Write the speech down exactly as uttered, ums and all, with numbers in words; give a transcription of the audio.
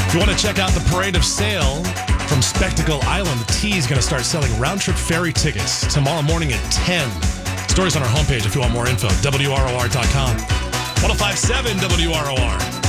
If you want to check out the Parade of Sail from Spectacle Island, the T is going to start selling round-trip ferry tickets tomorrow morning at ten. Stories on our homepage if you want more info, W R O R dot com. one oh five point seven W R O R.